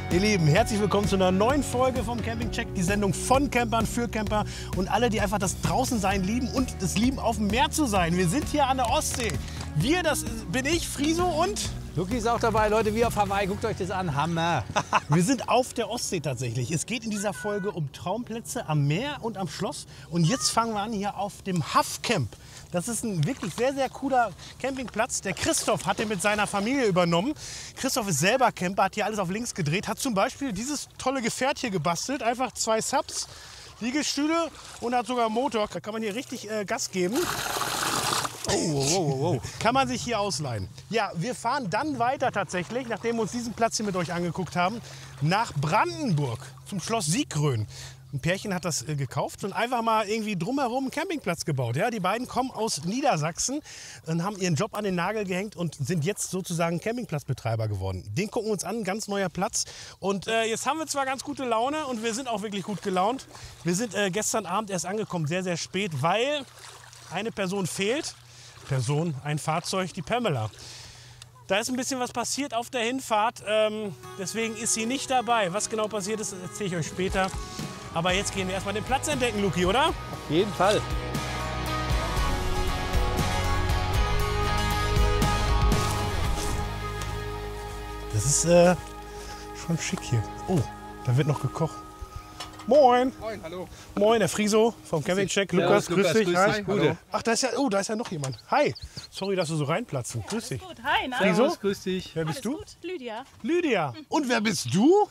Ihr Lieben, herzlich willkommen zu einer neuen Folge vom Camping Check, die Sendung von Campern für Camper und alle, die einfach das Draußensein lieben und das lieben, auf dem Meer zu sein. Wir sind hier an der Ostsee. Wir, das bin ich, Friso und... Luki ist auch dabei, Leute, wie auf Hawaii. Guckt euch das an, Hammer. Wir sind auf der Ostsee tatsächlich. Es geht in dieser Folge um Traumplätze am Meer und am Schloss. Und jetzt fangen wir an hier auf dem Haffcamp. Das ist ein wirklich sehr, sehr cooler Campingplatz. Der Christoph hat den mit seiner Familie übernommen. Christoph ist selber Camper, hat hier alles auf links gedreht. Hat zum Beispiel dieses tolle Gefährt hier gebastelt. Einfach 2 Subs, Liegestühle und hat sogar einen Motor. Da kann man hier richtig Gas geben. Oh. Kann man sich hier ausleihen. Ja, wir fahren dann weiter tatsächlich, nachdem wir uns diesen Platz hier mit euch angeguckt haben, nach Brandenburg zum Schloss Sieggrön. Ein Pärchen hat das gekauft und einfach mal irgendwie drumherum einen Campingplatz gebaut. Ja, die beiden kommen aus Niedersachsen und haben ihren Job an den Nagel gehängt und sind jetzt sozusagen Campingplatzbetreiber geworden. Den gucken wir uns an, ganz neuer Platz. Und jetzt haben wir zwar ganz gute Laune und wir sind auch wirklich gut gelaunt. Wir sind gestern Abend erst angekommen, sehr, sehr spät, weil eine Person fehlt. Ein Fahrzeug, die Pamela. Da ist ein bisschen was passiert auf der Hinfahrt, deswegen ist sie nicht dabei. Was genau passiert ist, erzähle ich euch später. Aber jetzt gehen wir erstmal den Platz entdecken, Luki, oder? Auf jeden Fall. Das ist schon schick hier. Oh, da wird noch gekocht. Moin. Moin, hallo. Moin, der Friso vom Camping Check. Lukas, grüß dich. Hi. Hallo. Ach, da ist ja noch jemand. Hi. Sorry, dass du so reinplatzen. Grüß dich. Gut, hi, na? Friso? Grüß dich. Wer bist Alles du? gut, Lydia. Lydia. Und wer bist du?